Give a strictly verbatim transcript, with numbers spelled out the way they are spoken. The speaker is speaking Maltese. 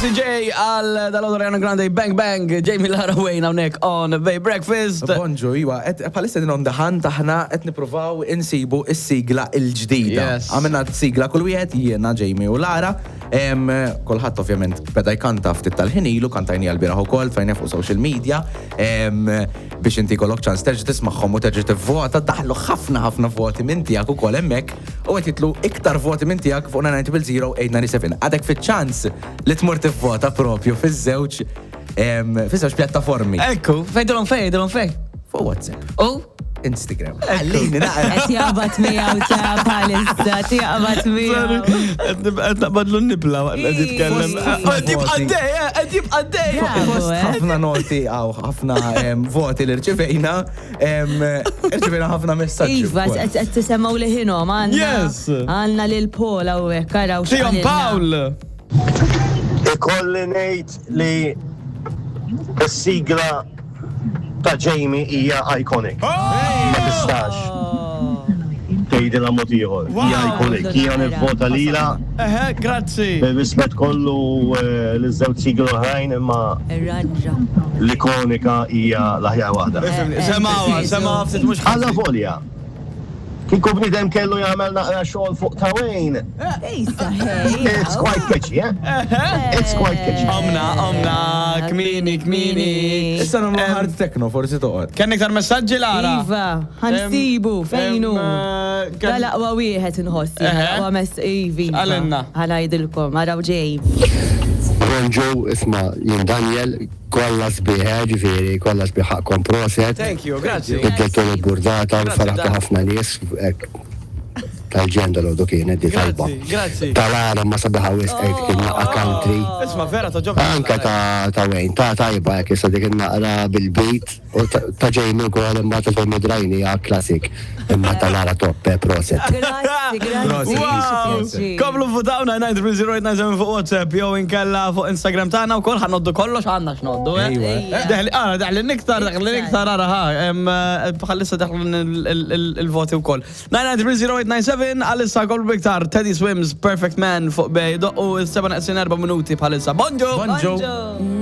Jessie J għal dal-Ariana Grande Bang Bang, Jamie Lara Wayne hawnhekk on Bay Breakfast. Bonġu, iwa, bħalissa din on the hunt aħna qed nippruvaw insibu s-sigla l-ġdida. Għamilna sigla kull wieħed jiena Jamie u Lara. Kulħadd ovvjament beda jkanta ftit tal-ħinilu, kantajni għal-biraħ ukoll fejn fuq social media biex inti kollok ċans terġa' tismagħhom u terġa' tivvota, daħlu ħafna ħafna voti minn tiegħek ukoll hemmhekk u qed jitlu iktar voti minn tiegħek fuq nine zero zero eight nine seven. Għadek fiċ-ċans li tmur tivvota propju fiż-żewġ fiż-żewġ pjattaformi. Ekku, fejn dilhom fejn, dilhom fejn? Fuq WhatsApp. Oh? Instagram. Għallini naqra. Qed jaqbad miegħu ta' bħalissa, jaqbad miegħu. Qed naqbadlu n-nibla waqt qed jitkellem. Qed jibqa' dej, qed jibqa' dej. Ħafna noti għaw ħafna voti li rċivejna, rċivejna ħafna messaġġi. Iva, qed tisemgħu liħinhom għandna. Għandna lil Paul hawnhekk araw x'għandna. Tihom Paul. Ikolli ngħid li s-sigla ta' Jamie hija iconic. Ma tistax tgħidilha mod ieħor. Hija iconic. Hija nivvota lilha. Eħe, grazzi. Rispett kollu l-żewġ sigla oħrajn imma l-ikonika hija l-aħjar waħda. Semgħuha, semgħuha ftit mhux ħalla folja. Kieku bniedem kellu jagħmel naqra xogħol fuq ta' Wayne. It's quite catchy, eh? It's quite catchy. Omna, omna, kmini, kmini. Issa nagħmlu hard techno forsi toqgħod. Kenn iktar messaġġi Lara? Iva, ħansibu fejn hu. Dal-aqwa wieħed inħossi. Aqwa mess Ivi. Għalenna. Ħanajdilkom, araw ġej. Bonġu, isma' jien Daniel, kollha sbieħ, ġifieri, kollha sbieħ proset. Thank you, grazzi. Id-dettur il-burdata, faraħta ħafna nies, tal-ġenda l-għodu kienet di tajba. Grazzi. Tal-għara ma sabiħa wis għajt kien naqqa country. Isma' vera ta' ġobba. Anka ta' Wayne, ta' tajba jek jissa dik naqra bil-bit, u ta' ġejmi kol imma ta' ġejmi drajni għak klasik, imma tal-għara toppe proset. Grazzi, grazzi. Komplu futawna nine zero zero eight nine seven fuq WhatsApp, jew inkella fuq Instagram tagħna wkoll ħannoddu kollox għandna x'noddu, eh? Deħli, ara, deħli niktar, deħli niktar ara ħa, bħalissa deħli il-voti wkoll. nine zero zero eight nine seven għalissa kollu biktar Teddy Swims Perfect Man fuq bej, doqqu seven naqsin erba' minuti bħalissa. Bonġu! Bonġu!